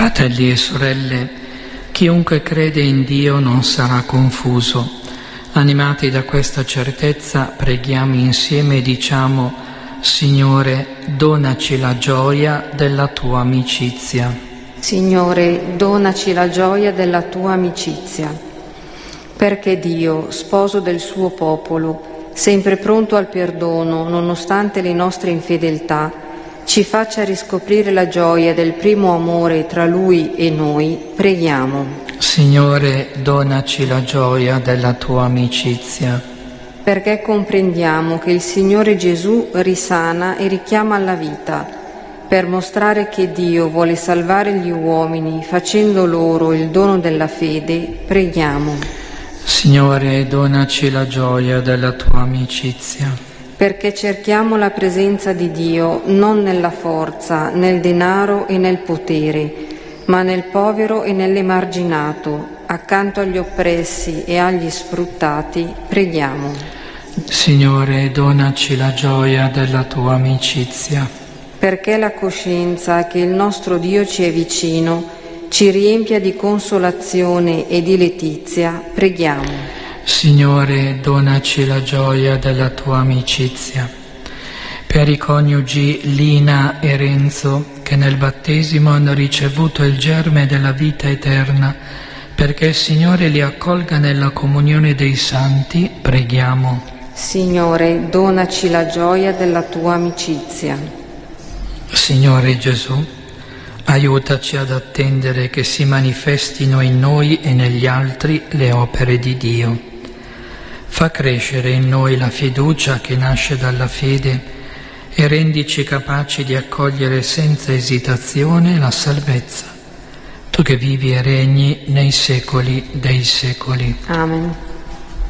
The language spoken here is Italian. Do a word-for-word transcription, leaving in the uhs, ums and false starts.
Fratelli e sorelle, chiunque crede in Dio non sarà confuso. Animati da questa certezza, preghiamo insieme e diciamo: Signore, donaci la gioia della tua amicizia. Signore, donaci la gioia della tua amicizia. Perché Dio, sposo del suo popolo, sempre pronto al perdono nonostante le nostre infedeltà, ci faccia riscoprire la gioia del primo amore tra Lui e noi, preghiamo. Signore, donaci la gioia della tua amicizia. Perché comprendiamo che il Signore Gesù risana e richiama alla vita, per mostrare che Dio vuole salvare gli uomini facendo loro il dono della fede, preghiamo. Signore, donaci la gioia della tua amicizia. Perché cerchiamo la presenza di Dio non nella forza, nel denaro e nel potere, ma nel povero e nell'emarginato, accanto agli oppressi e agli sfruttati, preghiamo. Signore, donaci la gioia della tua amicizia. Perché la coscienza che il nostro Dio ci è vicino ci riempia di consolazione e di letizia, preghiamo. Signore, donaci la gioia della tua amicizia. Per i coniugi Lina e Renzo, che nel battesimo hanno ricevuto il germe della vita eterna, perché il Signore li accolga nella comunione dei santi, preghiamo. Signore, donaci la gioia della tua amicizia. Signore Gesù, aiutaci ad attendere che si manifestino in noi e negli altri le opere di Dio. Fa crescere in noi la fiducia che nasce dalla fede e rendici capaci di accogliere senza esitazione la salvezza. Tu che vivi e regni nei secoli dei secoli. Amen.